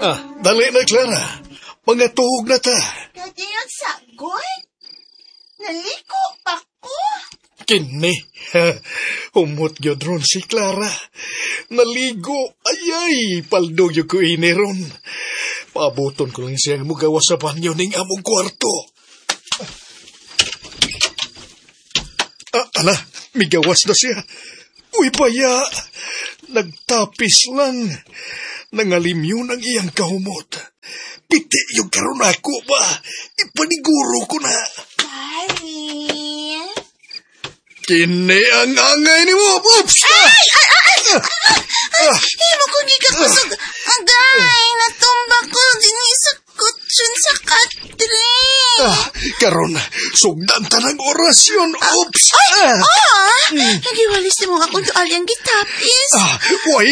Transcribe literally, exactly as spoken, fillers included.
Ah, dali na, Clara. Mga tuhog na ta. Kadiyot sa goy? Naliko pa ko. Kini, humot gyud ron si Clara. Naligo, ayay, paldo yung ko ini ron. Paabuton ko lang siyang mugawa sa banyo ning among kwarto. Ah, ala, migawas na siya. Uy, baya, nagtapis lang. Nangalimyo ng iyang kahumot. Piti yung karon ako ba? Ipaniguro ko na. Daddy. Kini ang angay ni mo. Oops! Ay! Ay! Ay! Ay! Himo ko gikakusog. Agay! Natumba ko din sa kutsyon sa katri. Ah, karon, sugdan ta ng orasyon. Oops! Ay! Ah! Nagiwalis mo akong tualyang gitapis. Ah, why